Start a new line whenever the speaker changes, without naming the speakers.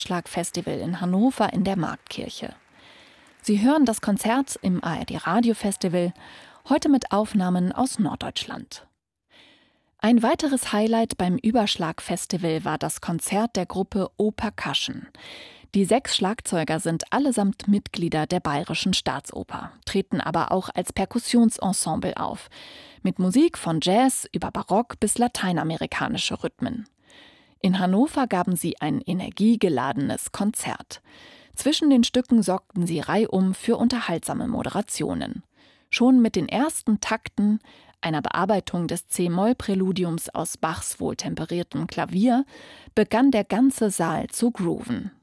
Überschlag-Festival in Hannover in der Marktkirche. Sie hören das Konzert im ARD-Radio-Festival, heute mit Aufnahmen aus Norddeutschland. Ein weiteres Highlight beim Überschlag-Festival war das Konzert der Gruppe O-Percussion. Die 6 Schlagzeuger sind allesamt Mitglieder der Bayerischen Staatsoper, treten aber auch als Perkussionsensemble auf, mit Musik von Jazz über Barock bis lateinamerikanische Rhythmen. In Hannover gaben sie ein energiegeladenes Konzert. Zwischen den Stücken sorgten sie reihum für unterhaltsame Moderationen. Schon mit den ersten Takten, einer Bearbeitung des C-Moll-Präludiums aus Bachs wohltemperiertem Klavier, begann der ganze Saal zu grooven.